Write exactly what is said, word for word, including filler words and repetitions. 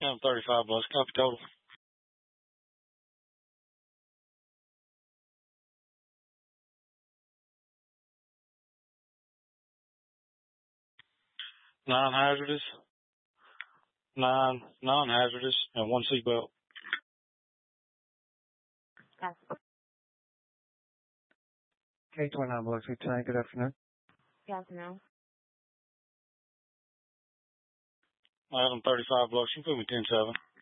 I'm thirty-five plus. Copy total. Nine hazardous, nine non-hazardous, and one seatbelt. K twenty-nine Biloxi ten, good afternoon. Good afternoon. Adam thirty-five Biloxi, put me ten seven.